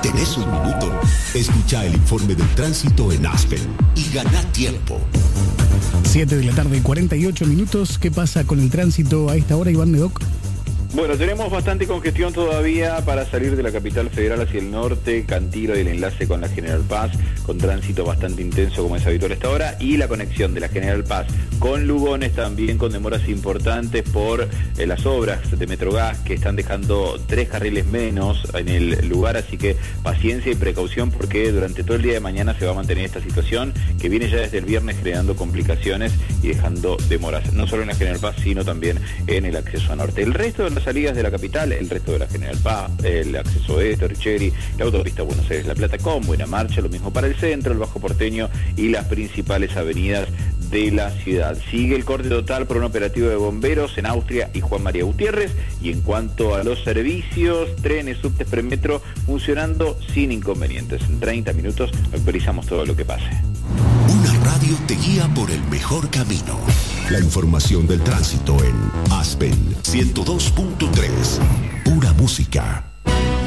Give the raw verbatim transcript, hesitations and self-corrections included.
¿Tenés un minuto? Escucha el informe del tránsito en Aspen y gana tiempo. siete de la tarde, cuarenta y ocho minutos. ¿Qué pasa con el tránsito a esta hora, Iván Medoc? Bueno, tenemos bastante congestión todavía para salir de la capital federal hacia el norte, Cantilo y el enlace con la General Paz, con tránsito bastante intenso como es habitual a esta hora, y la conexión de la General Paz con Lugones también con demoras importantes por eh, las obras de Metrogas que están dejando tres carriles menos en el lugar, así que paciencia y precaución porque durante todo el día de mañana se va a mantener esta situación que viene ya desde el viernes generando complicaciones y dejando demoras, no solo en la General Paz, sino también en el acceso a norte. El resto de las salidas de la capital, el resto de la General Paz, el acceso este, Richeri, la autopista Buenos Aires La Plata con buena marcha, lo mismo para el centro, el Bajo Porteño y las principales avenidas de la ciudad. Sigue el corte total por un operativo de bomberos en Austria y Juan María Gutiérrez, y en cuanto a los servicios, trenes, subtes, premetro funcionando sin inconvenientes. En treinta minutos actualizamos todo lo que pase. Una radio te guía por el mejor camino. La información del tránsito en Aspen ciento dos punto tres. Pura música.